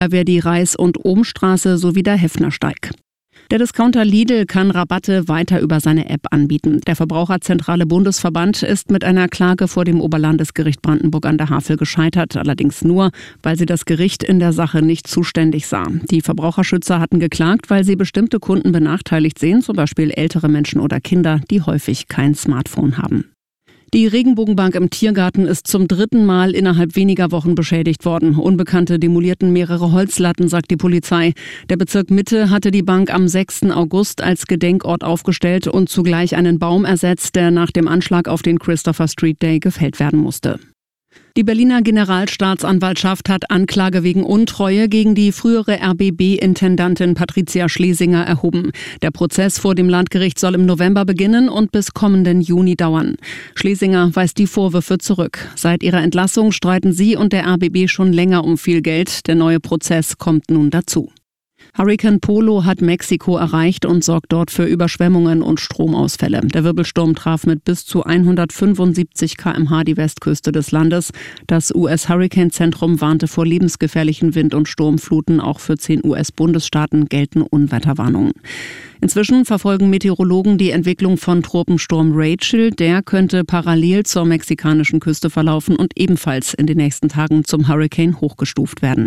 wäre die Reis- und Ohmstraße sowie der Heffnersteig. Der Discounter Lidl kann Rabatte weiter über seine App anbieten. Der Verbraucherzentrale Bundesverband ist mit einer Klage vor dem Oberlandesgericht Brandenburg an der Havel gescheitert, allerdings nur, weil sie das Gericht in der Sache nicht zuständig sah. Die Verbraucherschützer hatten geklagt, weil sie bestimmte Kunden benachteiligt sehen, zum Beispiel ältere Menschen oder Kinder, die häufig kein Smartphone haben. Die Regenbogenbank im Tiergarten ist zum 3. Mal innerhalb weniger Wochen beschädigt worden. Unbekannte demolierten mehrere Holzlatten, sagt die Polizei. Der Bezirk Mitte hatte die Bank am 6. August als Gedenkort aufgestellt und zugleich einen Baum ersetzt, der nach dem Anschlag auf den Christopher Street Day gefällt werden musste. Die Berliner Generalstaatsanwaltschaft hat Anklage wegen Untreue gegen die frühere RBB-Intendantin Patricia Schlesinger erhoben. Der Prozess vor dem Landgericht soll im November beginnen und bis kommenden Juni dauern. Schlesinger weist die Vorwürfe zurück. Seit ihrer Entlassung streiten sie und der RBB schon länger um viel Geld. Der neue Prozess kommt nun dazu. Hurrikan Polo hat Mexiko erreicht und sorgt dort für Überschwemmungen und Stromausfälle. Der Wirbelsturm traf mit bis zu 175 km/h die Westküste des Landes. Das US-Hurrikanzentrum warnte vor lebensgefährlichen Wind- und Sturmfluten. Auch für 10 US-Bundesstaaten gelten Unwetterwarnungen. Inzwischen verfolgen Meteorologen die Entwicklung von Tropensturm Rachel. Der könnte parallel zur mexikanischen Küste verlaufen und ebenfalls in den nächsten Tagen zum Hurrikan hochgestuft werden.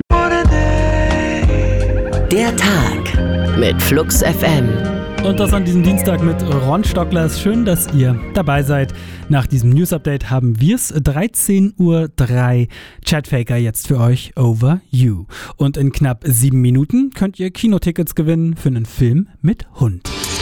Der Tag mit Flux FM. Und das an diesem Dienstag mit Ron Stocklers. Schön, dass ihr dabei seid. Nach diesem News-Update haben wir es. 13:03 Uhr. Chatfaker jetzt für euch Over You. Und in knapp 7 Minuten könnt ihr Kinotickets gewinnen für einen Film mit Hund.